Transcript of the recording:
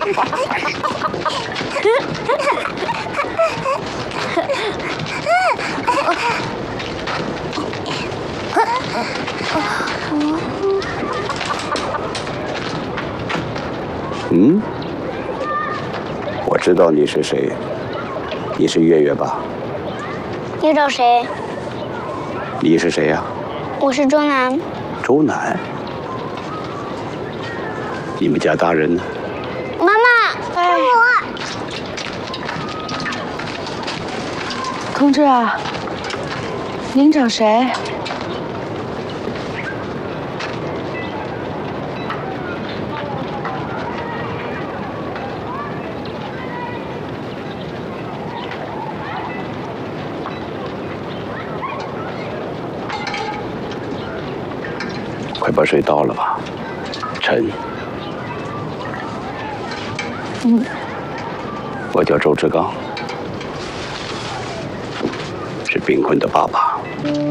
嗯，我知道你是谁，你是月月吧？ 你找谁？ 你是谁呀？ 我是周南。 周南？你们家大人呢？ 妈妈，是我。 同志啊，您找谁？ 快把水倒了吧，陈。我叫周志刚，是炳坤的爸爸。